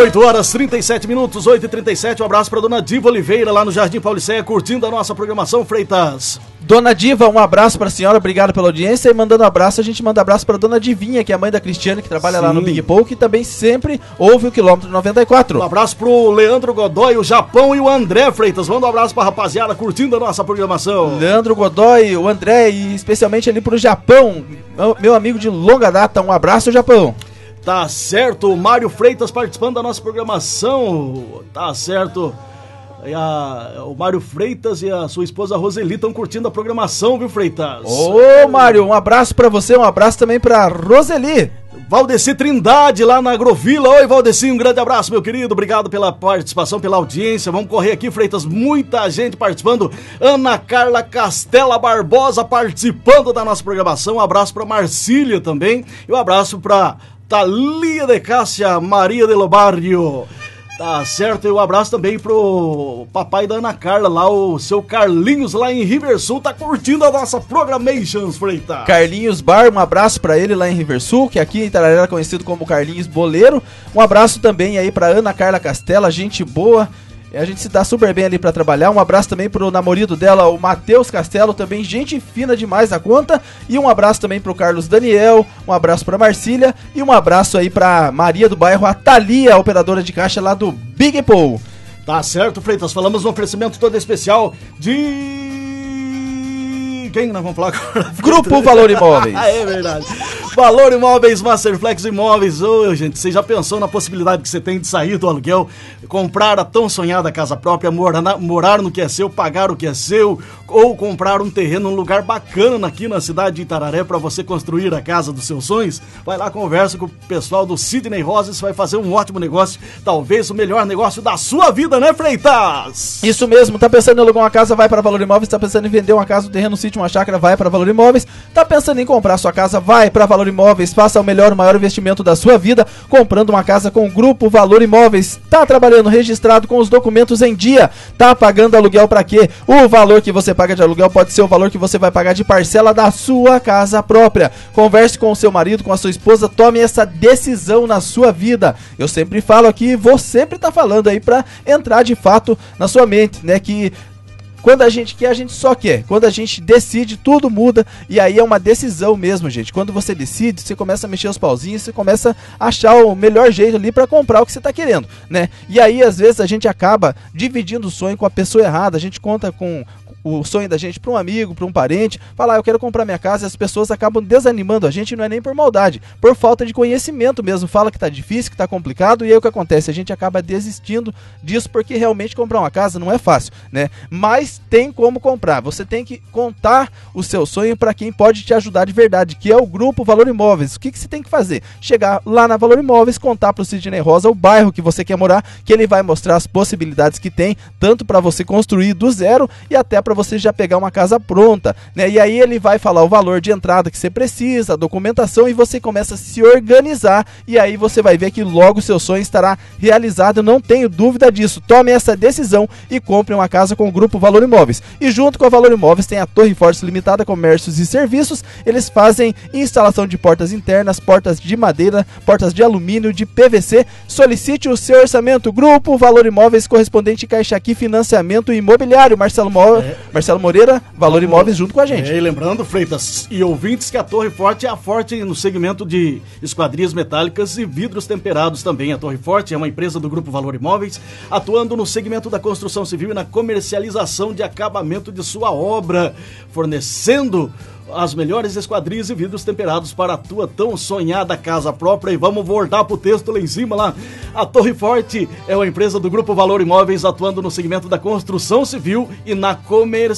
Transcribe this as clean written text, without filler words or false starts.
8 horas 37 minutos, 8h37. Um abraço pra dona Diva Oliveira lá no Jardim Pauliceia, curtindo a nossa programação, Freitas. Dona Diva, um abraço pra senhora, obrigado pela audiência. E mandando um abraço, a gente manda abraço pra dona Divinha, que é a mãe da Cristiane, que trabalha lá no Big Paul, que também sempre ouve o quilômetro 94. Um abraço pro Leandro Godoy, o Japão e o André, Freitas. Manda um abraço pra rapaziada curtindo a nossa programação. Leandro Godoy, o André e especialmente ali pro Japão, meu amigo de longa data. Um abraço, Japão. Tá certo, o Mário Freitas participando da nossa programação. Tá certo. O Mário Freitas e a sua esposa Roseli estão curtindo a programação, viu, Freitas? Ô, Mário, um abraço pra você, um abraço também pra Roseli. Valdeci Trindade lá na Agrovila. Oi, Valdeci, um grande abraço, meu querido. Obrigado pela participação, pela audiência. Vamos correr aqui, Freitas. Muita gente participando. Ana Carla Castela Barbosa participando da nossa programação. Um abraço pra Marcília também. E um abraço pra Thalia de Cássia Maria de Lobario. Tá certo, e um abraço também pro papai da Ana Carla lá, o seu Carlinhos lá em Riversul, tá curtindo a nossa Programations, Freitas. Carlinhos Bar, um abraço pra ele lá em Riversul, que aqui em Itararé é conhecido como Carlinhos Boleiro. Um abraço também aí pra Ana Carla Castela, gente boa. A gente se dá super bem ali pra trabalhar. Um abraço também pro namorado dela, o Matheus Castelo, também gente fina demais da conta. E um abraço também pro Carlos Daniel, um abraço pra Marcília e um abraço aí pra Maria do Bairro, a Thalia, operadora de caixa lá do Big Paul. Tá certo, Freitas, falamos no oferecimento todo especial de... Quem nós vamos falar agora? Grupo Valor Imóveis. É verdade. Valor Imóveis, Masterflex Imóveis. Ô, gente, você já pensou na possibilidade que você tem de sair do aluguel, comprar a tão sonhada casa própria, morar no que é seu, pagar o que é seu, ou comprar um terreno num lugar bacana aqui na cidade de Itararé para você construir a casa dos seus sonhos? Vai lá, conversa com o pessoal do Sidney Rosas, você vai fazer um ótimo negócio, talvez o melhor negócio da sua vida, né, Freitas? Isso mesmo, tá pensando em alugar uma casa, vai para Valor Imóveis, tá pensando em vender uma casa, um terreno, um sítio, uma chácara, vai para Valor Imóveis, tá pensando em comprar sua casa, vai para Valor Imóveis, faça o melhor, o maior investimento da sua vida, comprando uma casa com o Grupo Valor Imóveis. Tá trabalhando registrado com os documentos em dia, tá pagando aluguel para quê? O valor que você paga de aluguel pode ser o valor que você vai pagar de parcela da sua casa própria. Converse com o seu marido, com a sua esposa, tome essa decisão na sua vida. Eu sempre falo aqui, vou sempre tá falando aí para entrar de fato na sua mente, né, que quando a gente quer, a gente só quer. Quando a gente decide, tudo muda. E aí é uma decisão mesmo, gente. Quando você decide, você começa a mexer os pauzinhos, você começa a achar o melhor jeito ali pra comprar o que você tá querendo, né? E aí, às vezes, a gente acaba dividindo o sonho com a pessoa errada. A gente conta com o sonho da gente para um amigo, para um parente, falar, eu quero comprar minha casa, e as pessoas acabam desanimando a gente, não é nem por maldade, por falta de conhecimento mesmo, fala que tá difícil, que tá complicado, e aí o que acontece? A gente acaba desistindo disso, porque realmente comprar uma casa não é fácil, né? Mas tem como comprar, você tem que contar o seu sonho para quem pode te ajudar de verdade, que é o Grupo Valor Imóveis. O que você tem que fazer? Chegar lá na Valor Imóveis, contar pro Sidney Rosa o bairro que você quer morar, que ele vai mostrar as possibilidades que tem, tanto para você construir do zero, e até para você já pegar uma casa pronta, né? E aí ele vai falar o valor de entrada que você precisa, a documentação, e você começa a se organizar, e aí você vai ver que logo o seu sonho estará realizado, não tenho dúvida disso. Tome essa decisão e compre uma casa com o Grupo Valor Imóveis. E junto com a Valor Imóveis tem a Torre Forte Limitada Comércios e Serviços. Eles fazem instalação de portas internas, portas de madeira, portas de alumínio, de PVC. Solicite o seu orçamento. Grupo Valor Imóveis, correspondente Caixa Aqui Financiamento Imobiliário. Marcelo Moreira, Valor Imóveis, junto com a gente. E lembrando, Freitas e ouvintes, que a Torre Forte é a forte no segmento de esquadrias metálicas e vidros temperados também. A Torre Forte é uma empresa do Grupo Valor Imóveis, atuando no segmento da construção civil e na comercialização de acabamento de sua obra, fornecendo as melhores esquadrias e vidros temperados para a tua tão sonhada casa própria. E vamos voltar pro texto lá em cima lá. A Torre Forte é uma empresa do Grupo Valor Imóveis, atuando no segmento da construção civil e na comercialização